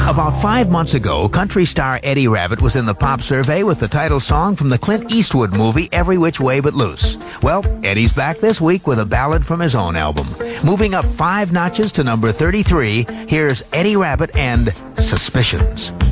About 5 months ago, country star Eddie Rabbitt was in the pop survey with the title song from the Clint Eastwood movie Every Which Way But Loose. Well, Eddie's back this week with a ballad from his own album. Moving up 5 notches to number 33, here's Eddie Rabbitt and Suspicions.